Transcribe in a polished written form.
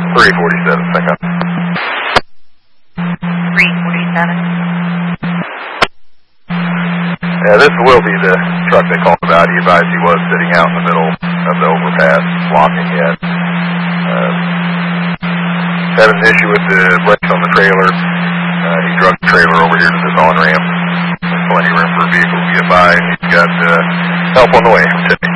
347, pick up. 347. Yeah, this will be the truck they called about. He advised he was sitting out in the middle of the overpass, blocking it. Having an issue with the brakes on the trailer. He drug the trailer over here to this on-ramp. There's plenty of room for a vehicle to get by, and he's got help on the way from Tiffany.